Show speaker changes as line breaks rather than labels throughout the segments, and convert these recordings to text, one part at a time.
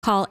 Call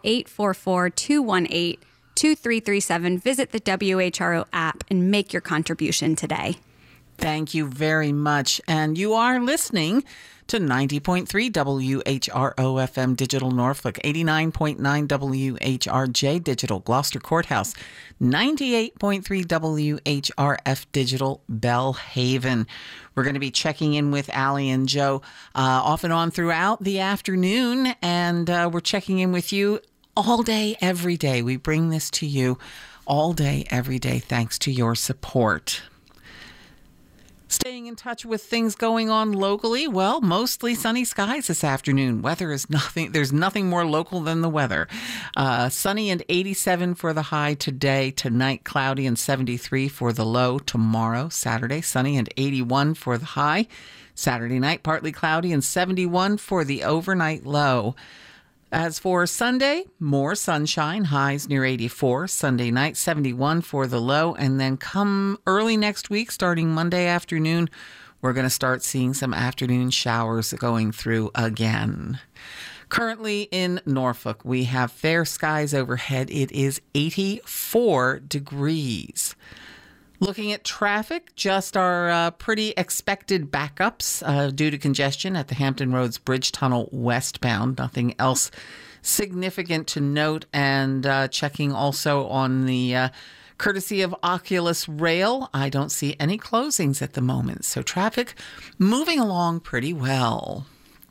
844-218-2337. Visit the WHRO app and make your contribution today.
Thank you very much. And you are listening to 90.3 WHRO FM Digital Norfolk, 89.9 WHRJ Digital Gloucester Courthouse, 98.3 WHRF Digital Bellhaven. We're going to be checking in with Allie and Joe off and on throughout the afternoon, and we're checking in with you all day, every day. We bring this to you all day, every day, thanks to your support. Staying in touch with things going on locally, well, mostly sunny skies this afternoon. Weather is nothing, there's nothing more local than the weather. Sunny and 87 for the high today. Tonight, cloudy and 73 for the low. Tomorrow, Saturday, sunny and 81 for the high. Saturday night, partly cloudy and 71 for the overnight low. As for Sunday, more sunshine, highs near 84. Sunday night, 71 for the low. And then come early next week, starting Monday afternoon, we're going to start seeing some afternoon showers going through again. Currently in Norfolk, we have fair skies overhead. It is 84 degrees. Looking at traffic, just our pretty expected backups due to congestion at the Hampton Roads Bridge Tunnel westbound. Nothing else significant to note. And checking also on the courtesy of Oculus Rail, I don't see any closings at the moment. So traffic moving along pretty well.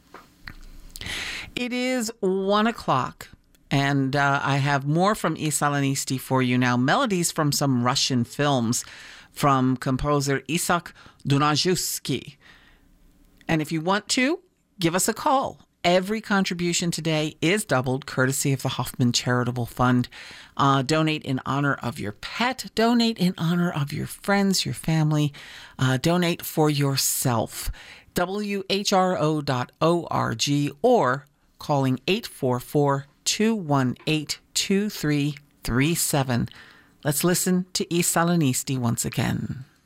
It is 1 o'clock. And I have more from I Salonisti for you now. Melodies from some Russian films from composer Isak Dunajewski. And if you want to, give us a call. Every contribution today is doubled, courtesy of the Hoffman Charitable Fund. Donate in honor of your pet. Donate in honor of your friends, your family. Donate for yourself. WHRO.org or calling 844-218-2337. Let's listen to I Salonisti once again.